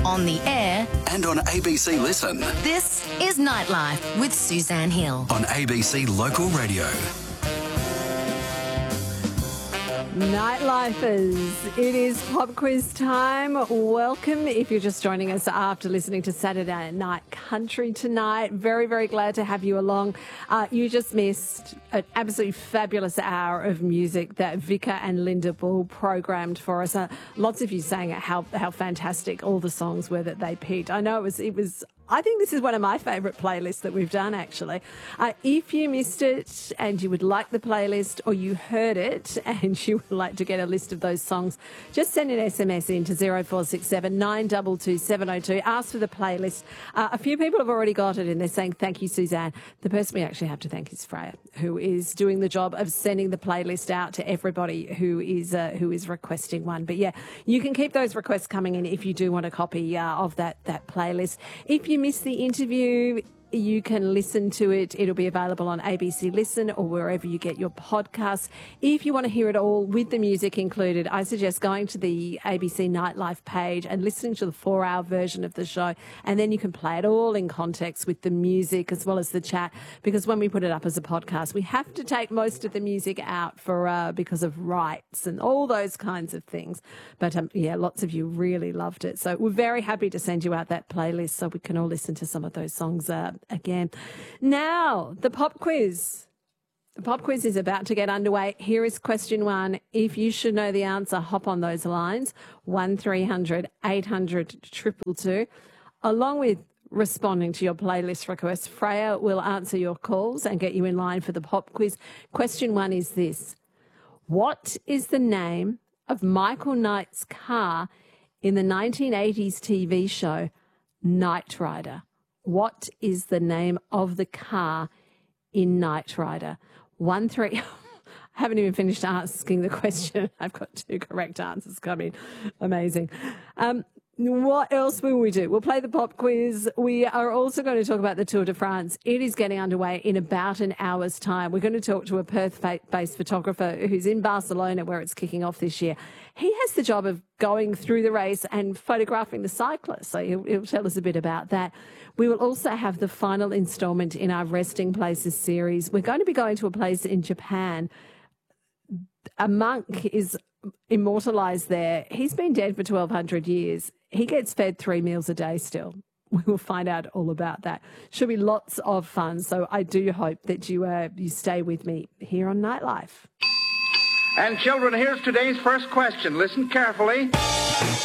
on the air, and on ABC Listen. this is Nightlife with Suzanne Hill. On ABC Local Radio. Nightlifers, it is pop quiz time. Welcome if you're just joining us after listening to Saturday Night Country tonight. Very, very glad to have you along. You just missed an absolutely fabulous hour of music that Vika and Linda Bull programmed for us. Lots of you saying how fantastic all the songs were that they picked. I know it was. I think this is one of my favourite playlists that we've done, actually. If you missed it and you would like the playlist, or you heard it and you would like to get a list of those songs, just send an SMS in to 0467 922 702. Ask for the playlist. A few people have already got it and they're saying, thank you, Suzanne. The person we actually have to thank is Freya, who is doing the job of sending the playlist out to everybody who is requesting one. But yeah, you can keep those requests coming in if you do want a copy of that playlist. If you missed the interview, you can listen to it. It'll be available on ABC Listen or wherever you get your podcasts. If you want to hear it all with the music included, I suggest going to the ABC Nightlife page and listening to the 4-hour version of the show, and then you can play it all in context with the music as well as the chat, because when we put it up as a podcast, we have to take most of the music out for because of rights and all those kinds of things. But yeah, lots of you really loved it. So we're very happy to send you out that playlist so we can all listen to some of those songs again. Now, the pop quiz. The pop quiz is about to get underway. Here is question 1. If you should know the answer, hop on those lines, 1300 800 222. Along with responding to your playlist requests, Freya will answer your calls and get you in line for the pop quiz. Question 1 is this. What is the name of Michael Knight's car in the 1980s TV show Knight Rider? What is the name of the car in Knight Rider? I haven't even finished asking the question. I've got 2 correct answers coming. Amazing. What else will we do? We'll play the pop quiz. We are also going to talk about the Tour de France. It is getting underway in about an hour's time. We're going to talk to a Perth-based photographer who's in Barcelona, where it's kicking off this year. He has the job of going through the race and photographing the cyclists, so he'll tell us a bit about that. We will also have the final instalment in our Resting Places series. We're going to be going to a place in Japan. A monk is immortalised there. He's been dead for 1,200 years. He gets fed 3 meals a day still. We will find out all about that. Should be lots of fun. So I do hope that you stay with me here on Nightlife. And children, here's today's first question. Listen carefully.